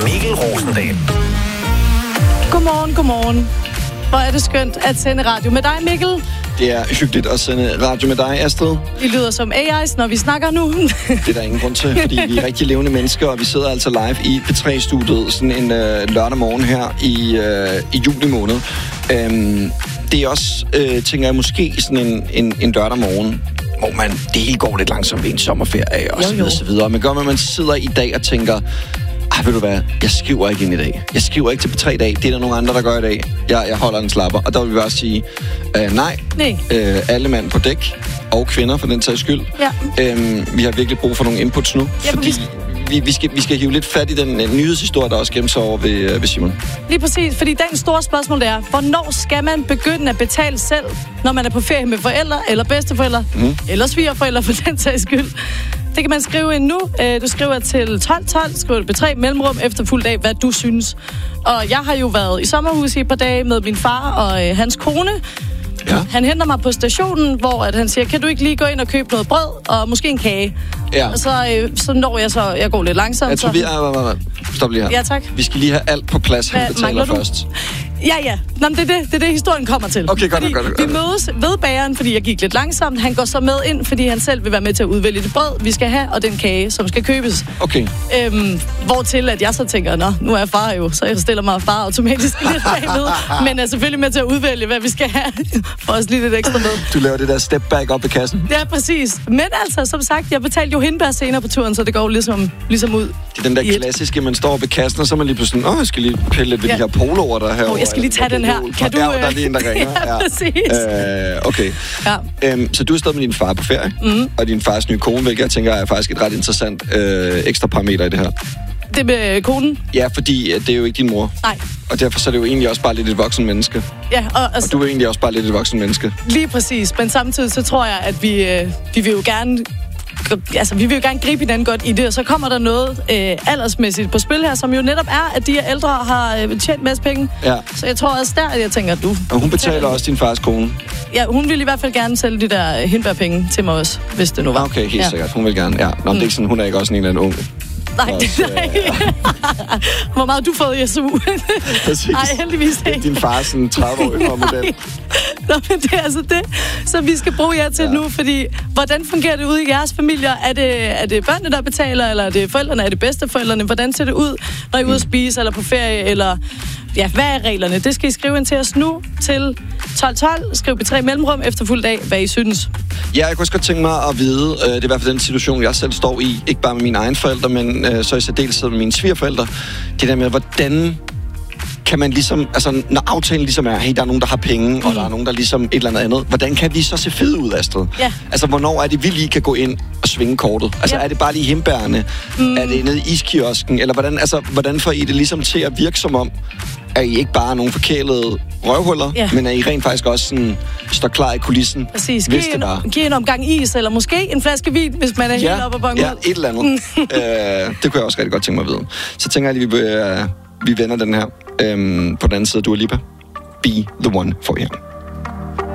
Mikkel Rosendal. Godmorgen. Hvor er det skønt at sende radio med dig, Mikkel. Det er hyggeligt at sende radio med dig, Astrid. Vi lyder som AI's, når vi snakker nu. Det er der ingen grund til, fordi vi er rigtig levende mennesker, og vi sidder altså live i P3-studiet sådan en lørdag morgen her i juli måned. Det er også, tænker jeg, måske sådan en lørdag morgen, hvor det hele går lidt langsomt ved en sommerferie og så videre. Men gør man sidder i dag og tænker, ved du hvad, jeg skriver ikke ind i dag. Jeg skriver ikke til P3 i dag. Det er der nogle andre, der gør i dag. Jeg holder en slapper. Og der vil vi bare sige, nej. Alle mand på dæk, og kvinder for den sags skyld. Ja. Vi har virkelig brug for nogle inputs nu, fordi vi skal hive lidt fat i den nyhedshistorie, der også gemmer sig over ved Simon. Lige præcis, fordi den store spørgsmål er, hvornår skal man begynde at betale selv, når man er på ferie med forældre, eller bedsteforældre, eller svigerforældre for den sags skyld? Det kan man skrive ind nu. Du skriver til 1212, skriver du P3 mellemrum efter fuld dag, hvad du synes. Og jeg har jo været i sommerhus i et par dage med min far og hans kone. Ja. Han henter mig på stationen, hvor han siger, kan du ikke lige gå ind og købe noget brød og måske en kage? Ja. Og så når jeg går lidt langsomt. Jeg tror, stop lige her. Ja, tak. Vi skal lige have alt på plads, han betaler først. Ja. Nå, men det er det, historien kommer til. Okay, godt. Vi mødes ved bageren, fordi jeg gik lidt langsomt. Han går så med ind, fordi han selv vil være med til at udvælge det brød, vi skal have, og den kage, som skal købes. Okay. Hvortil, at jeg så tænker, nu er far jo, så jeg stiller mig far automatisk lidt bagved. Men er selvfølgelig med til at udvælge, hvad vi skal have, for os lige lidt ekstra med. Du laver det der step back op i kassen. Ja, præcis. Men altså, som sagt, jeg betalte jo hindbær senere på turen, så det går ligesom ud. Det er den der klassiske, man står op i kassen, og så er man lige pludselig jeg skal lige pille lidt ved de her poloer, der her. Jeg skal lige tage den her. Kan du... Ja, der er lige en, der ringer. Ja, præcis. Okay. Ja. Så du er stadig med din far på ferie, og din fars nye kone, hvilket jeg tænker er faktisk et ret interessant ekstra parameter i det her. Det med konen? Ja, fordi det er jo ikke din mor. Nej. Og derfor så er det jo egentlig også bare lidt et voksen menneske. Ja, og du er egentlig også bare lidt et voksen menneske. Lige præcis, men samtidig så tror jeg, at vi vil jo gerne... Altså, vi vil jo gerne gribe hinanden godt i det, og så kommer der noget aldersmæssigt på spil her, som jo netop er, at de her ældre har tjent en masse penge. Ja. Så jeg tror også der, at jeg tænker, du... Og hun betaler også din fars kone? Ja, hun vil i hvert fald gerne sælge de der hindbærpenge til mig også, hvis det nu var. Okay, helt sikkert. Hun vil gerne, ja. Nå, det er ikke sådan, hun er ikke også en eller anden unge. Nej. Hvor meget har du fået i SU? Præcis. Nej, heldigvis ikke. Din far er sådan en 30-årig model. Nå, men det er altså det, som vi skal bruge jer til nu, fordi hvordan fungerer det ude i jeres familier? Er det børnene, der betaler, eller er det forældrene? Er det bedsteforældrene? Hvordan ser det ud, når I er ude at spise, eller på ferie, eller... Ja, hvad er reglerne? Det skal I skrive ind til os nu til 1212. Skriv P3 mellemrum efter fuld dag, hvad I synes. Ja, jeg kunne også godt tænke mig at vide, det er i hvert fald den situation, jeg selv står i, ikke bare med mine egne forældre, men så i særdeleshed med mine svigerforældre. Det der med, hvordan kan man ligesom, altså når aftalen ligesom er, hey, der er nogen, der har penge, og der er nogen, der ligesom et eller andet, hvordan kan vi så se fede ud, Astrid? Ja. Altså, hvornår er det, vi lige kan gå ind og svinge kortet? Altså, er det bare lige hindbærne? Er det nede i iskiosken? Eller hvordan får I det ligesom til at virke som om, at I ikke bare er nogle forkælede røvhuller, men at I rent faktisk også sådan, står klar i kulissen? Præcis. Giv en omgang is, eller måske en flaske vin, hvis man er helt oppe på banken. Ja, et eller andet. Det kunne jeg også rigtig godt tænke mig at vide. Så tænker jeg lige, vi vender den her på den anden side af Dua Lipa. Be the one for jer.